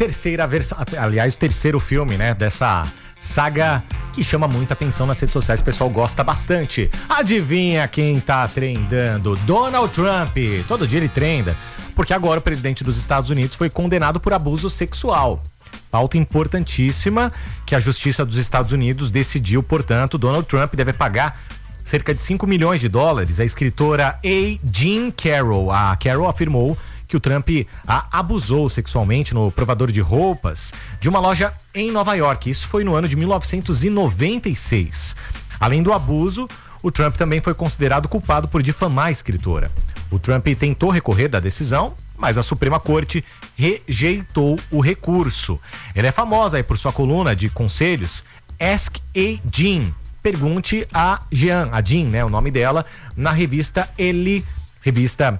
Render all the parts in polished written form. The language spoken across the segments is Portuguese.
terceira versão, aliás, o terceiro filme, né, dessa saga que chama muita atenção nas redes sociais, o pessoal gosta bastante. Adivinha quem tá trendando? Donald Trump. Todo dia ele trenda, porque agora o presidente dos Estados Unidos foi condenado por abuso sexual. Pauta importantíssima que a Justiça dos Estados Unidos decidiu, portanto, Donald Trump deve pagar cerca de 5 milhões de dólares. A escritora Jean Carroll. A Carroll afirmou que o Trump a abusou sexualmente no provador de roupas de uma loja em Nova York. Isso foi no ano de 1996. Além do abuso, o Trump também foi considerado culpado por difamar a escritora. O Trump tentou recorrer da decisão, mas a Suprema Corte rejeitou o recurso. Ela é famosa aí por sua coluna de conselhos Ask a Jean. Pergunte a Jean, né, o nome dela, na revista Elle, revista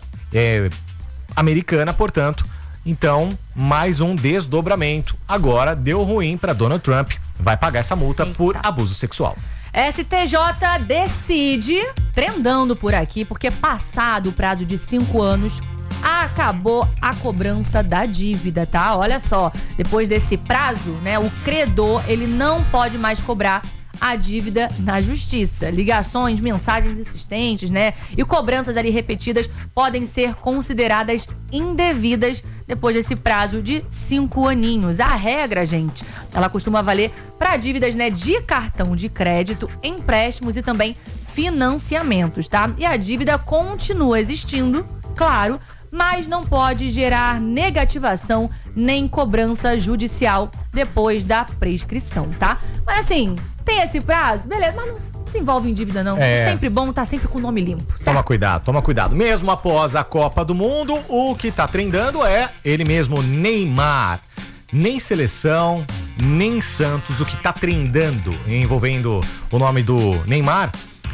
americana, portanto. Então, mais um desdobramento. Agora deu ruim para Donald Trump. Vai pagar essa multa por abuso sexual. STJ decide, trendando por aqui, porque passado o prazo de 5 anos, acabou a cobrança da dívida, tá? Olha só, depois desse prazo, né, o credor, ele não pode mais cobrar a dívida na justiça. Ligações, mensagens insistentes, né? E cobranças ali repetidas podem ser consideradas indevidas depois desse prazo de 5 aninhos. A regra, gente, ela costuma valer para dívidas, né, de cartão de crédito, empréstimos e também financiamentos, tá? E a dívida continua existindo, claro, mas não pode gerar negativação nem cobrança judicial depois da prescrição, tá? Mas assim, tem esse prazo, beleza, mas não se envolve em dívida não. É sempre bom estar sempre com o nome limpo, certo? Toma cuidado. Mesmo após a Copa do Mundo, o que tá trendando é ele mesmo, Neymar. Nem seleção, nem Santos, o que tá trendando envolvendo o nome do Neymar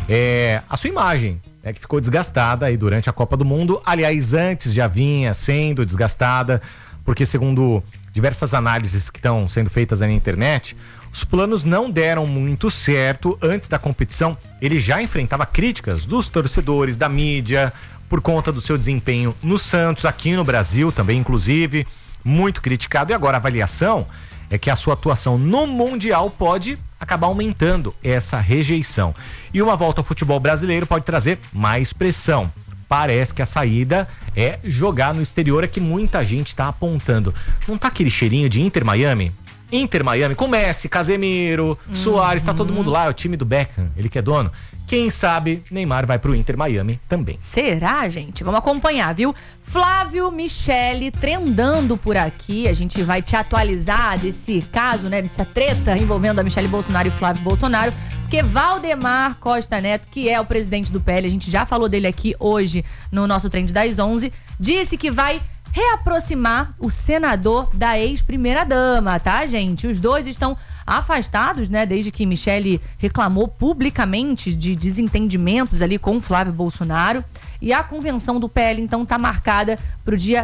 é a sua imagem, né, que ficou desgastada aí durante a Copa do Mundo. Aliás, antes já vinha sendo desgastada, porque segundo diversas análises que estão sendo feitas aí na internet, os planos não deram muito certo. Antes da competição, ele já enfrentava críticas dos torcedores, da mídia, por conta do seu desempenho no Santos, aqui no Brasil também, inclusive, muito criticado. E agora a avaliação é que a sua atuação no Mundial pode acabar aumentando essa rejeição. E uma volta ao futebol brasileiro pode trazer mais pressão. Parece que a saída é jogar no exterior, é que muita gente está apontando. Não tá aquele cheirinho de Inter Miami? Inter Miami, com Messi, Casemiro, Suárez, tá todo mundo lá, é o time do Beckham, ele que é dono. Quem sabe Neymar vai pro Inter Miami também. Será, gente? Vamos acompanhar, viu? Flávio Michele trendando por aqui. A gente vai te atualizar desse caso, né? Dessa treta envolvendo a Michele Bolsonaro e o Flávio Bolsonaro. Porque Valdemar Costa Neto, que é o presidente do PL, a gente já falou dele aqui hoje no nosso Trend das 11, disse que vai reaproximar o senador da ex-primeira-dama, tá, gente? Os dois estão afastados, né, desde que Michele reclamou publicamente de desentendimentos ali com o Flávio Bolsonaro. E a convenção do PL, então, tá marcada para o dia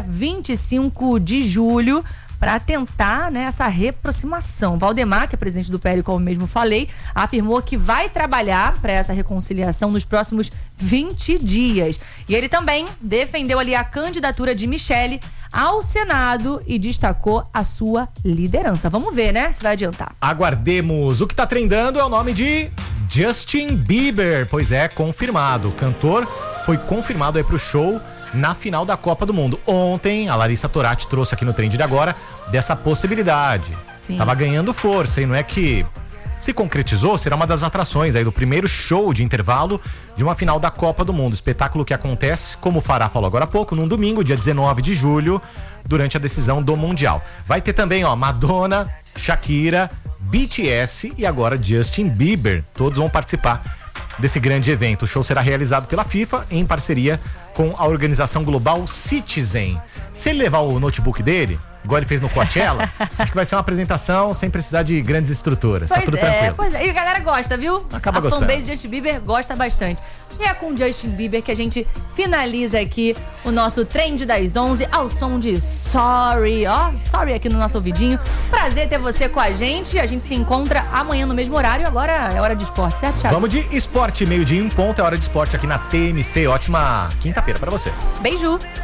25 de julho para tentar, né, essa reaproximação. Valdemar, que é presidente do PL, como mesmo falei, afirmou que vai trabalhar para essa reconciliação nos próximos 20 dias. E ele também defendeu ali a candidatura de Michele ao Senado e destacou a sua liderança. Vamos ver, né, se vai adiantar. Aguardemos. O que tá trendando é o nome de Justin Bieber. Pois é, confirmado. O cantor foi confirmado aí pro show na final da Copa do Mundo. Ontem, a Larissa Torati trouxe aqui no Trend de Agora dessa possibilidade. Sim. Tava ganhando força e não é que se concretizou, será uma das atrações aí do primeiro show de intervalo de uma final da Copa do Mundo. Espetáculo que acontece, como o Fará falou agora há pouco, num domingo, dia 19 de julho, durante a decisão do Mundial. Vai ter também, ó, Madonna, Shakira, BTS e agora Justin Bieber. Todos vão participar desse grande evento. O show será realizado pela FIFA em parceria com a organização global Citizen. Se ele levar o notebook dele, igual ele fez no Coachella, acho que vai ser uma apresentação sem precisar de grandes estruturas. Tá tudo tranquilo. Pois é, e a galera gosta, viu? Acaba gostando. A fanbase de Justin Bieber gosta bastante. E é com Justin Bieber que a gente finaliza aqui o nosso Trend das 11 ao som de Sorry, ó. Sorry aqui no nosso ouvidinho. Prazer ter você com a gente. A gente se encontra amanhã no mesmo horário. Agora é hora de esporte, certo, Thiago? Vamos de esporte, meio-dia em ponto. É hora de esporte aqui na TMC. Ótima quinta-feira pra você. Beijo!